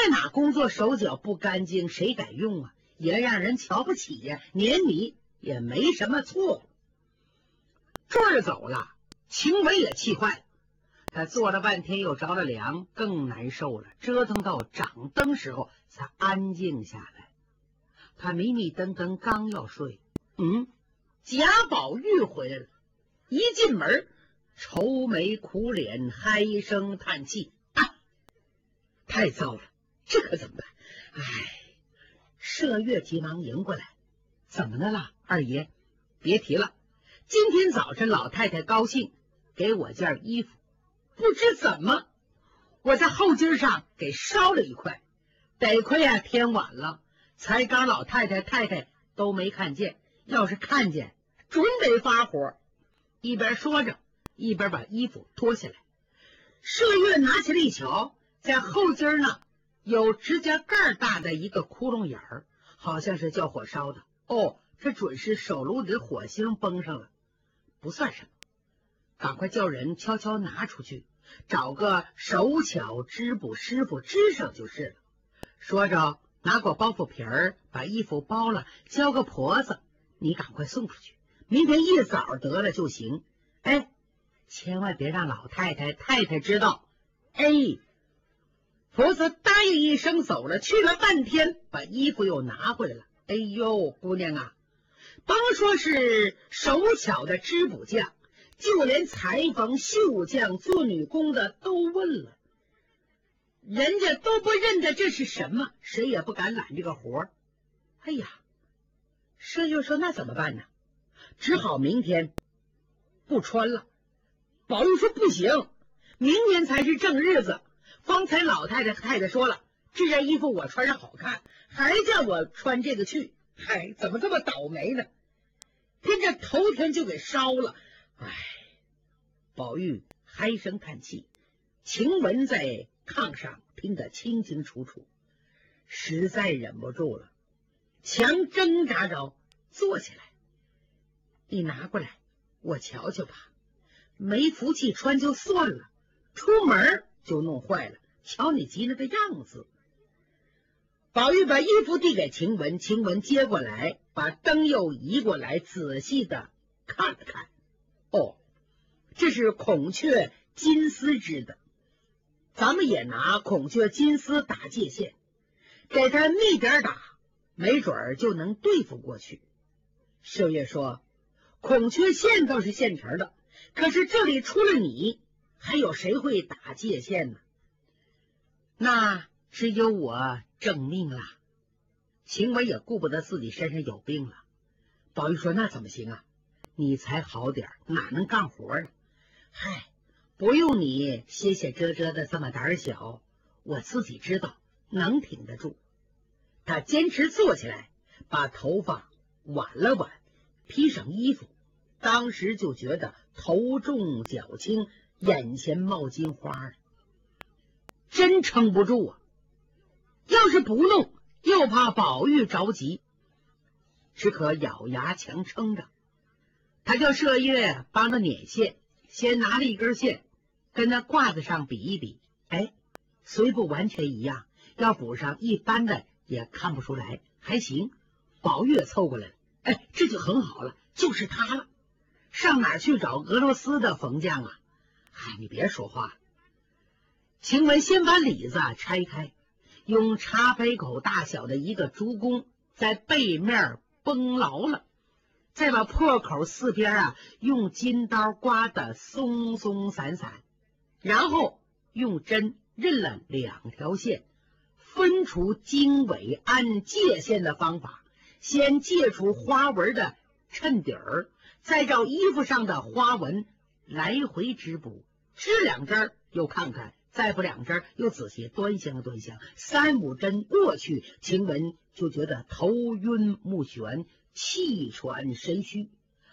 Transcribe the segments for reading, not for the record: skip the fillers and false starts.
哪工作手脚不干净，谁敢用啊？也让人瞧不起呀，撵你也没什么错。这儿走了，晴雯也气坏了。他坐了半天，又着了凉，更难受了。折腾到掌灯时候，才安静下来。他迷迷瞪瞪，刚要睡，贾宝玉回来了。一进门，愁眉苦脸，唉声叹气：“啊，太糟了，这可怎么办？”麝月急忙迎过来：“怎么的了，二爷？别提了，今天早晨老太太高兴，给我件衣服，不知怎么，我在后襟上给烧了一块，得亏啊天晚了，才刚老太太都没看见，要是看见，准得发火。”一边说着，一边把衣服脱下来。麝月拿起来一瞧，在后襟呢有指甲盖大的一个窟窿眼儿，好像是叫火烧的。这准是手炉里的火星崩上了，不算什么，赶快叫人悄悄拿出去，找个手巧织布师傅织上就是了。说着，拿过包袱皮儿，把衣服包了，交个婆子，你赶快送出去，明天一早得了就行。千万别让老太太知道。婆子答应一声走了，去了半天，把衣服又拿回来了。哎呦，姑娘啊，甭说是手巧的织补匠，就连裁缝、绣匠、做女工的都问了，人家都不认得这是什么，谁也不敢揽这个活儿。麝月说：“那怎么办呢？只好明天不穿了。”宝玉说：“不行，明年才是正日子。方才老太太说了，这件衣服我穿上好看，还叫我穿这个去。怎么这么倒霉呢？偏这头天就给烧了。”宝玉唉声叹气。晴雯在炕上听得清清楚楚，实在忍不住了，强挣扎着坐起来：“你拿过来，我瞧瞧吧。没福气穿就算了，出门就弄坏了，瞧你急那个样子。”宝玉把衣服递给晴雯，晴雯接过来，把灯又移过来，仔细的看了看。这是孔雀金丝织的，咱们也拿孔雀金丝打界线，给它密点打，没准儿就能对付过去。麝月说：“孔雀线倒是现成的，可是这里除了你，还有谁会打界线呢？那只有我挣命了。”晴雯也顾不得自己身上有病了。宝玉说：“那怎么行啊？你才好点，哪能干活呢？不用你歇歇遮遮的这么胆小，我自己知道能挺得住。”他坚持坐起来，把头发挽了挽，披上衣服，当时就觉得头重脚轻，眼前冒金花了，真撑不住啊！要是不弄，又怕宝玉着急，只可咬牙强撑着。他叫麝月帮他捻线，先拿了一根线跟那褂子上比一比，虽不完全一样，要补上一般的也看不出来，还行。宝玉也凑过来了，这就很好了，就是他了。上哪儿去找俄罗斯的缝匠啊？你别说话。晴雯先把里子拆开，用茶杯口大小的一个竹弓在背面绷牢了，再把破口四边用金刀刮得松松散散，然后用针认了2条线，分除经纬按界线的方法，先界出花纹的衬底儿，再照衣服上的花纹来回织补，织2针又看看，再补2针又仔细端详端详，3、5针过去，晴雯就觉得头晕目眩，气喘神虚。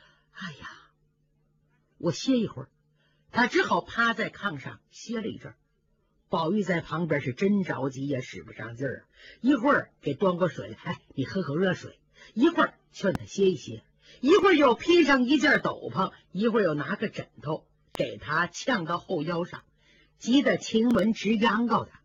我歇一会儿。他只好趴在炕上歇了一阵。宝玉在旁边是真着急，也使不上劲儿。一会儿给端过水，你喝口热水；一会儿劝他歇一歇；一会儿又披上一件斗篷；一会儿又拿个枕头给他呛到后腰上，急得晴雯直央告他：“